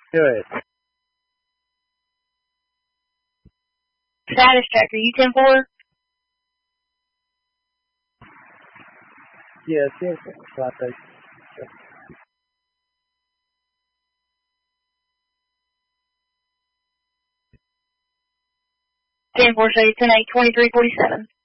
Good. Status check, are you 10-4? Yeah, 10-4. 10-4, show you 10-8, 23-47.